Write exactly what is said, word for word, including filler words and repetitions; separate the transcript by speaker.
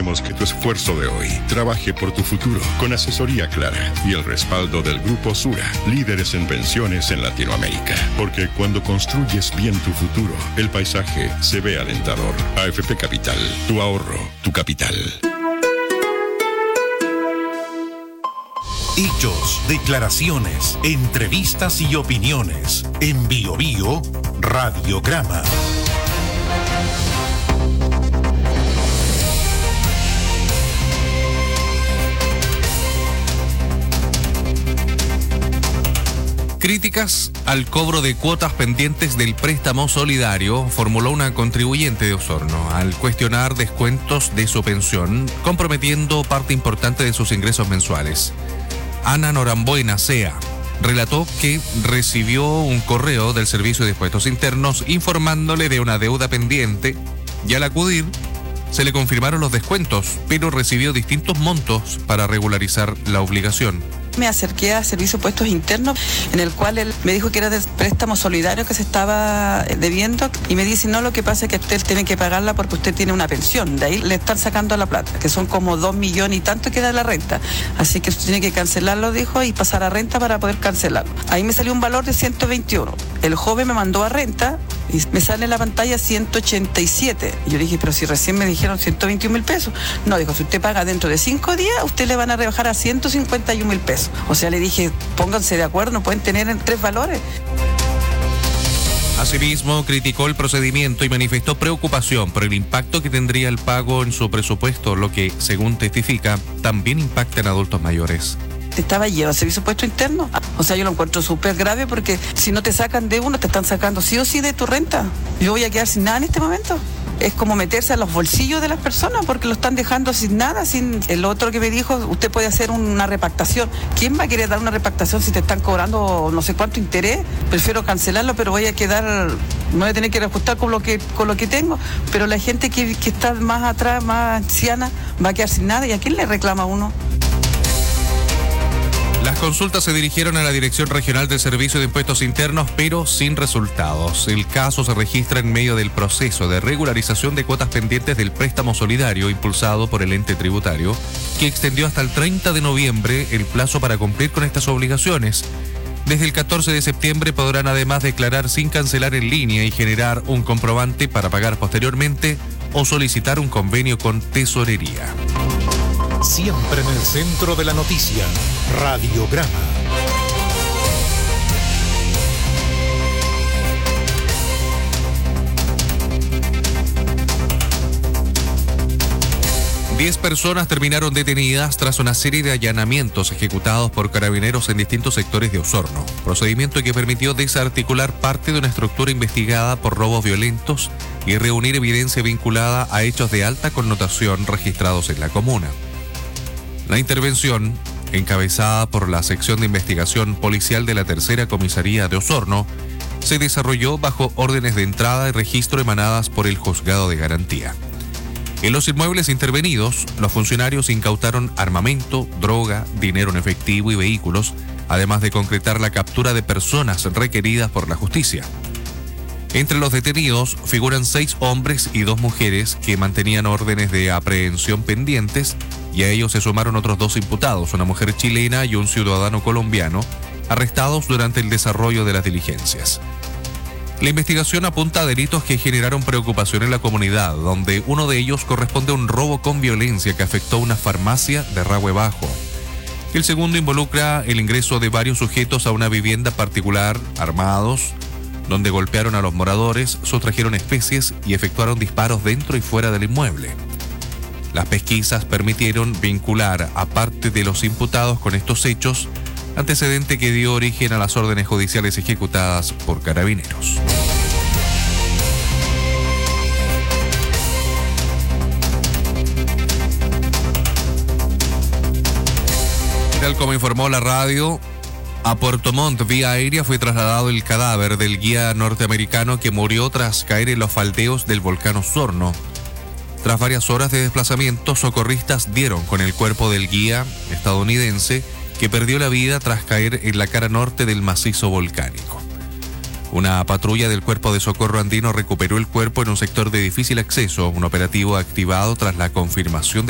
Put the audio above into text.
Speaker 1: Queremos que tu esfuerzo de hoy trabaje por tu futuro con asesoría clara y el respaldo del Grupo Sura, líderes en pensiones en Latinoamérica. Porque cuando construyes bien tu futuro, el paisaje se ve alentador. A F P Capital, tu ahorro, tu capital.
Speaker 2: Hechos, declaraciones, entrevistas y opiniones. En Bio Bio, Radiograma.
Speaker 3: Críticas al cobro de cuotas pendientes del préstamo solidario formuló una contribuyente de Osorno al cuestionar descuentos de su pensión, comprometiendo parte importante de sus ingresos mensuales. Ana Norambuena Sea relató que recibió un correo del Servicio de Impuestos Internos informándole de una deuda pendiente y al acudir se le confirmaron los descuentos, pero recibió distintos montos para regularizar la obligación.
Speaker 4: Me acerqué a Servicio de Impuestos Internos, en el cual él me dijo que era del préstamo solidario que se estaba debiendo, y me dice, no, lo que pasa es que usted tiene que pagarla porque usted tiene una pensión, de ahí le están sacando la plata, que son como dos millones y tanto que da la renta, así que usted tiene que cancelarlo, dijo, y pasar a renta para poder cancelarlo. Ahí me salió un valor de ciento veintiuno, el joven me mandó a renta y me sale en la pantalla ciento ochenta y siete, y yo le dije, pero si recién me dijeron ciento veintiún mil pesos, no, dijo, si usted paga dentro de cinco días, usted le van a rebajar a ciento cincuenta y un mil pesos. O sea, le dije, pónganse de acuerdo, no pueden tener en tres valores.
Speaker 3: Asimismo, criticó el procedimiento y manifestó preocupación por el impacto que tendría el pago en su presupuesto, lo que, según testifica, también impacta en adultos mayores.
Speaker 4: Estaba lleno el Servicio de Impuestos Internos. O sea, yo lo encuentro súper grave porque si no te sacan de uno, te están sacando sí o sí de tu renta. Yo voy a quedar sin nada en este momento. Es como meterse a los bolsillos de las personas porque lo están dejando sin nada, sin el otro que me dijo, usted puede hacer una repactación. ¿Quién va a querer dar una repactación si te están cobrando no sé cuánto interés? Prefiero cancelarlo, pero voy a quedar, me voy a tener que reajustar con lo que, con lo que tengo, pero la gente que, que está más atrás, más anciana, va a quedar sin nada. ¿Y a quién le reclama uno?
Speaker 3: Las consultas se dirigieron a la Dirección Regional del Servicio de Impuestos Internos, pero sin resultados. El caso se registra en medio del proceso de regularización de cuotas pendientes del préstamo solidario impulsado por el ente tributario, que extendió hasta el treinta de noviembre el plazo para cumplir con estas obligaciones. Desde el catorce de septiembre podrán además declarar sin cancelar en línea y generar un comprobante para pagar posteriormente o solicitar un convenio con tesorería.
Speaker 2: Siempre en el centro de la noticia, Radiograma.
Speaker 3: Diez personas terminaron detenidas tras una serie de allanamientos ejecutados por carabineros en distintos sectores de Osorno, procedimiento que permitió desarticular parte de una estructura investigada por robos violentos y reunir evidencia vinculada a hechos de alta connotación registrados en la comuna. La intervención, encabezada por la sección de investigación policial de la Tercera Comisaría de Osorno, se desarrolló bajo órdenes de entrada y registro emanadas por el Juzgado de Garantía. En los inmuebles intervenidos, los funcionarios incautaron armamento, droga, dinero en efectivo y vehículos, además de concretar la captura de personas requeridas por la justicia. Entre los detenidos figuran seis hombres y dos mujeres que mantenían órdenes de aprehensión pendientes, y a ellos se sumaron otros dos imputados, una mujer chilena y un ciudadano colombiano, arrestados durante el desarrollo de las diligencias. La investigación apunta a delitos que generaron preocupación en la comunidad, donde uno de ellos corresponde a un robo con violencia que afectó a una farmacia de Rahue Bajo. El segundo involucra el ingreso de varios sujetos a una vivienda particular armados, donde golpearon a los moradores, sustrajeron especies y efectuaron disparos dentro y fuera del inmueble. Las pesquisas permitieron vincular a parte de los imputados con estos hechos, antecedente que dio origen a las órdenes judiciales ejecutadas por carabineros. Tal como informó la radio, a Puerto Montt, vía aérea, fue trasladado el cadáver del guía norteamericano que murió tras caer en los faldeos del volcán Osorno. Tras varias horas de desplazamiento, socorristas dieron con el cuerpo del guía estadounidense que perdió la vida tras caer en la cara norte del macizo volcánico. Una patrulla del Cuerpo de Socorro Andino recuperó el cuerpo en un sector de difícil acceso, un operativo activado tras la confirmación de